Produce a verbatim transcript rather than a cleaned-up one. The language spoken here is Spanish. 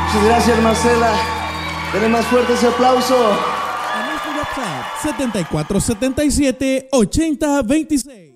Muchas gracias, Marcela. Denle más fuerte ese aplauso. A nuestro WhatsApp setenta y cuatro setenta y siete ochenta veintiséis.